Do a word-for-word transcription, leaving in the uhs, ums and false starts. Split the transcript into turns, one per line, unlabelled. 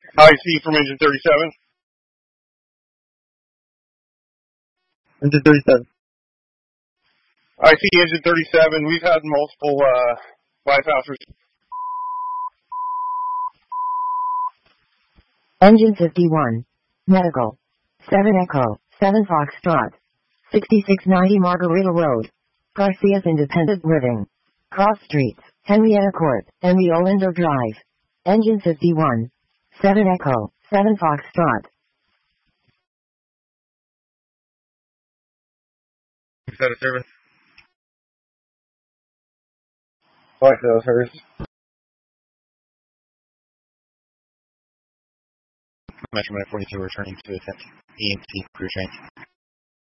I C from engine thirty-seven.
Engine thirty-seven.
I C engine thirty-seven. We've had multiple uh, bypassers.
Engine fifty-one. Medical. seven Echo, seven Foxtrot. sixty-six ninety Margarita Road. Garcias Independent Living. Cross Streets, Henrietta Court, and the Olindo Drive. Engine fifty-one. seven Echo, seven Foxtrot.
Is that a service? Oh, I said it was hers.
Metro forty-two returning to attempt E M C crew change.